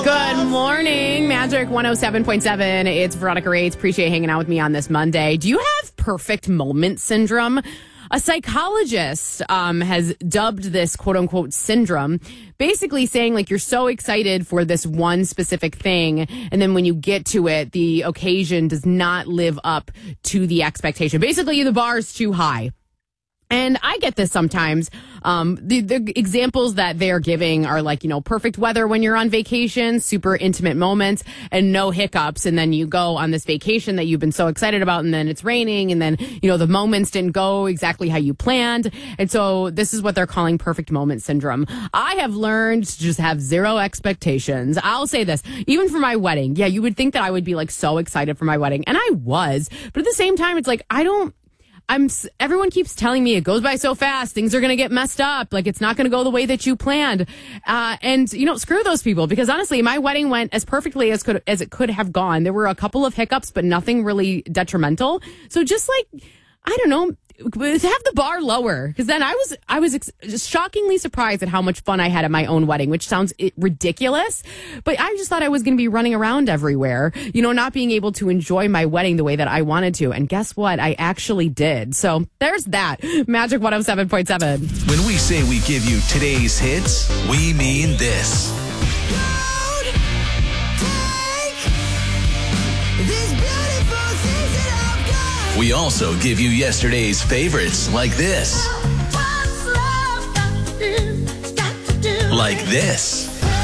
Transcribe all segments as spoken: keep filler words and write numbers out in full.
Good morning, Magic one oh seven point seven. It's Veronica Rates. Appreciate hanging out with me on this Monday. Do you have perfect moment syndrome? A psychologist um, has dubbed this quote unquote syndrome, basically saying like you're so excited for this one specific thing, and then when you get to it, the occasion does not live up to the expectation. Basically, the bar is too high. And I get this sometimes. Um, the, the examples that they're giving are like, you know, perfect weather when you're on vacation, super intimate moments, and no hiccups. And then you go on this vacation that you've been so excited about, and then it's raining, and then, you know, the moments didn't go exactly how you planned. And so this is what they're calling perfect moment syndrome. I have learned to just have zero expectations. I'll say this, even for my wedding. Yeah, you would think that I would be like so excited for my wedding. And I was. But at the same time, it's like, I don't, I'm, everyone keeps telling me it goes by so fast. Things are going to get messed up. Like, it's not going to go the way that you planned. Uh, and, you know, screw those people, because honestly, my wedding went as perfectly as could, as it could have gone. There were a couple of hiccups, but nothing really detrimental. So just like, I don't know, have the bar lower, because then I was I was ex- just shockingly surprised at how much fun I had at my own wedding, which sounds ridiculous, but I just thought I was going to be running around everywhere, you know, not being able to enjoy my wedding the way that I wanted to. And guess what? I actually did. So there's that. Magic one oh seven point seven. When we say we give you today's hits, we mean this. We also give you yesterday's favorites, like this. Like this.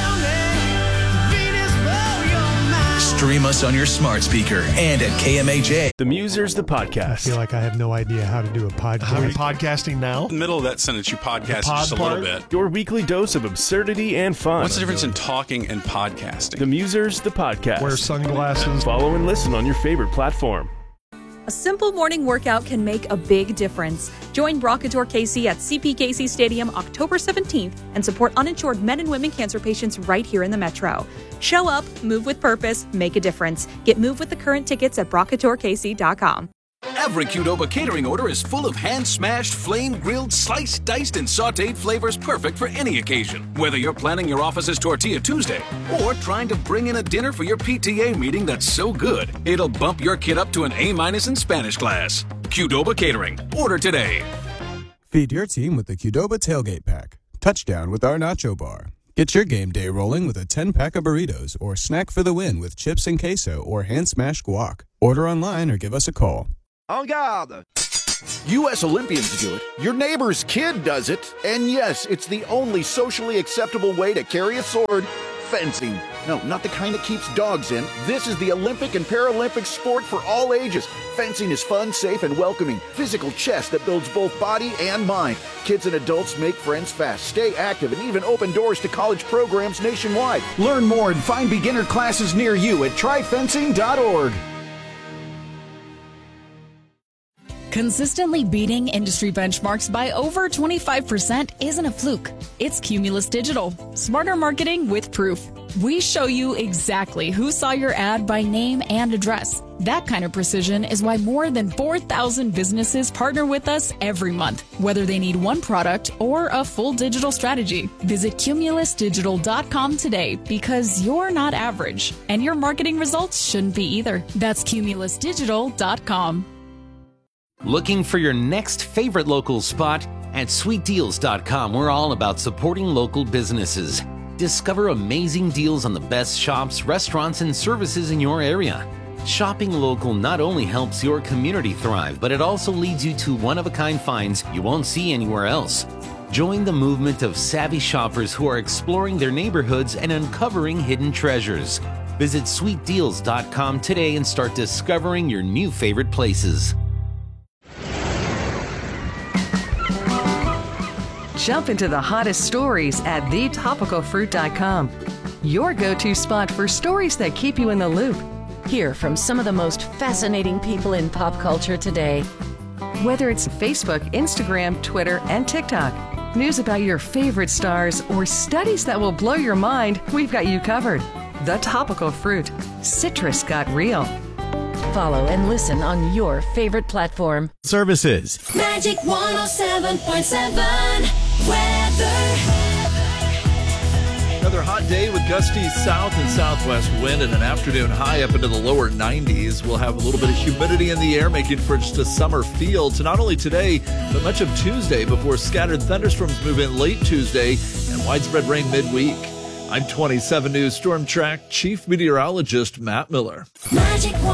Stream us on your smart speaker and at K M A J. The Musers, the podcast. I feel like I have no idea how to do a podcast. Are we podcasting now? In the middle of that sentence, you podcast just a little bit. Your weekly dose of absurdity and fun. What's the difference in talking and podcasting? The Musers, the podcast. Wear sunglasses. Follow and listen on your favorite platform. A simple morning workout can make a big difference. Join Brockator K C at C P K C Stadium October seventeenth and support uninsured men and women cancer patients right here in the Metro. Show up, move with purpose, make a difference. Get moved with the current tickets at brockator k c dot com. Every Qdoba catering order is full of hand-smashed, flame-grilled, sliced, diced, and sautéed flavors perfect for any occasion. Whether you're planning your office's Tortilla Tuesday or trying to bring in a dinner for your P T A meeting that's so good, it'll bump your kid up to an A-minus in Spanish class. Qdoba Catering. Order today. Feed your team with the Qdoba Tailgate Pack. Touchdown with our Nacho Bar. Get your game day rolling with a ten-pack of burritos, or snack for the win with chips and queso or hand-smashed guac. Order online or give us a call. En garde! U S Olympians do it, your neighbor's kid does it, and yes, it's the only socially acceptable way to carry a sword. Fencing. No, not the kind that keeps dogs in. This is the Olympic and Paralympic sport for all ages. Fencing is fun, safe, and welcoming. Physical chess that builds both body and mind. Kids and adults make friends fast, stay active, and even open doors to college programs nationwide. Learn more and find beginner classes near you at try fencing dot org. Consistently beating industry benchmarks by over twenty-five percent isn't a fluke. It's Cumulus Digital. Smarter marketing with proof. We show you exactly who saw your ad by name and address. That kind of precision is why more than four thousand businesses partner with us every month, whether they need one product or a full digital strategy. Visit cumulus digital dot com today, because you're not average, and your marketing results shouldn't be either. That's cumulus digital dot com. Looking for your next favorite local spot? At sweet deals dot com, we're all about supporting local businesses. Discover amazing deals on the best shops, restaurants, and services in your area. Shopping local not only helps your community thrive, but it also leads you to one-of-a-kind finds you won't see anywhere else. Join the movement of savvy shoppers who are exploring their neighborhoods and uncovering hidden treasures. Visit sweet deals dot com today and start discovering your new favorite places. Jump into the hottest stories at the topical fruit dot com. Your go-to spot for stories that keep you in the loop. Hear from some of the most fascinating people in pop culture today. Whether it's Facebook, Instagram, Twitter, and TikTok, news about your favorite stars, or studies that will blow your mind, we've got you covered. The Topical Fruit. Citrus got real. Follow and listen on your favorite platform. Services. Magic one oh seven point seven weather. Another hot day with gusty south and southwest wind and an afternoon high up into the lower nineties. We'll have a little bit of humidity in the air, making for just a summer feel to not only today, but much of Tuesday before scattered thunderstorms move in late Tuesday and widespread rain midweek. I'm twenty-seven News Storm Track Chief Meteorologist Matt Miller. Magic